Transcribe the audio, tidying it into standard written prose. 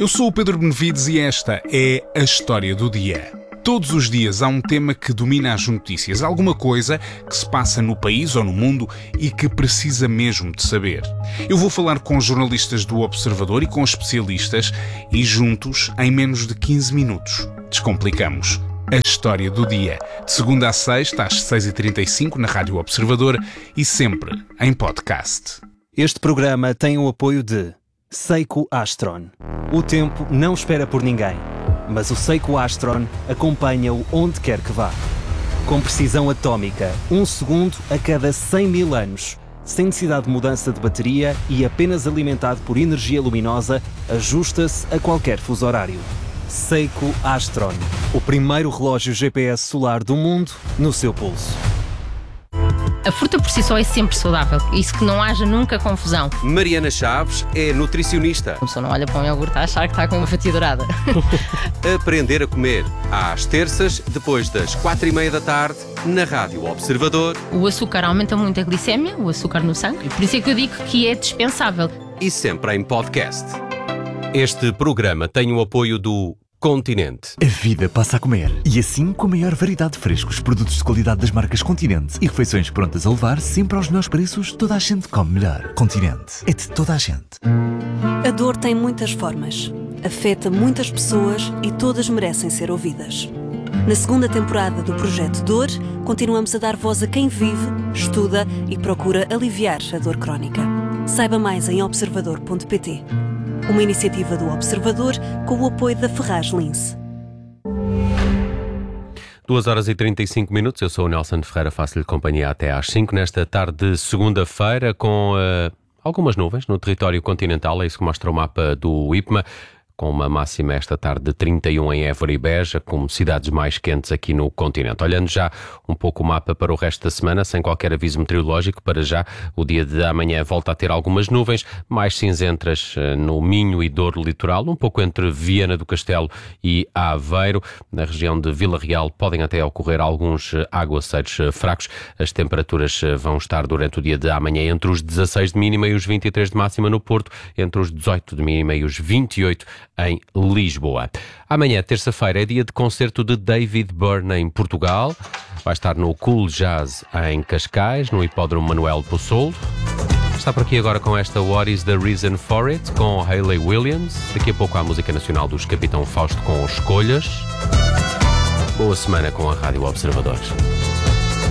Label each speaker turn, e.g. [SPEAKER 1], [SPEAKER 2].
[SPEAKER 1] Eu sou o Pedro Benevides e esta é a História do Dia. Todos os dias há um tema que domina as notícias, alguma coisa que se passa no país ou no mundo e que precisa mesmo de saber. Eu vou falar com jornalistas do Observador e com especialistas e juntos, em menos de 15 minutos, descomplicamos a História do Dia. De segunda a sexta, às 6h35 na Rádio Observador e sempre em podcast.
[SPEAKER 2] Este programa tem o apoio de Seiko Astron. O tempo não espera por ninguém, mas o Seiko Astron acompanha-o onde quer que vá. Com precisão atómica, 1 segundo a cada 100 mil anos, sem necessidade de mudança de bateria e apenas alimentado por energia luminosa, ajusta-se a qualquer fuso horário. Seiko Astron, o primeiro relógio GPS solar do mundo no seu pulso.
[SPEAKER 3] A fruta por si só é sempre saudável, isso que não haja nunca confusão.
[SPEAKER 4] Mariana Chaves é nutricionista.
[SPEAKER 3] A pessoa não olha para um iogurte a achar que está com uma fatia dourada.
[SPEAKER 4] Aprender a comer, às terças, depois das 4h30 da tarde, na Rádio Observador.
[SPEAKER 3] O açúcar aumenta muito a glicémia, o açúcar no sangue, por isso é que eu digo que é dispensável.
[SPEAKER 4] E sempre em podcast. Este programa tem o apoio do Continente.
[SPEAKER 5] A vida passa a comer. E assim, com a maior variedade de frescos, produtos de qualidade das marcas Continente e refeições prontas a levar sempre aos melhores preços, toda a gente come melhor. Continente. É de toda a gente.
[SPEAKER 6] A dor tem muitas formas. Afeta muitas pessoas e todas merecem ser ouvidas. Na segunda temporada do Projeto Dor, continuamos a dar voz a quem vive, estuda e procura aliviar a dor crónica. Saiba mais em observador.pt. Uma iniciativa do Observador com o apoio da Ferraz Lince.
[SPEAKER 4] 2h35. Eu sou o Nelson Ferreira, faço-lhe companhia até às 5 nesta tarde de segunda-feira, com algumas nuvens no território continental. É isso que mostra o mapa do IPMA, com uma máxima esta tarde de 31 em Évora e Beja, com cidades mais quentes aqui no continente. Olhando já um pouco o mapa para o resto da semana, sem qualquer aviso meteorológico, para já o dia de amanhã volta a ter algumas nuvens, mais cinzentas no Minho e Douro litoral, um pouco entre Viana do Castelo e Aveiro. Na região de Vila Real podem até ocorrer alguns aguaceiros fracos. As temperaturas vão estar durante o dia de amanhã entre os 16 de mínima e os 23 de máxima no Porto, entre os 18 de mínima e os 28 em Lisboa. Amanhã, terça-feira, é dia de concerto de David Byrne em Portugal. Vai estar no Cool Jazz em Cascais, no Hipódromo Manuel Possolo. Está por aqui agora com esta What is the Reason for It, com Hayley Williams. Daqui a pouco a música nacional dos Capitão Fausto com Escolhas. Boa semana com a Rádio Observador.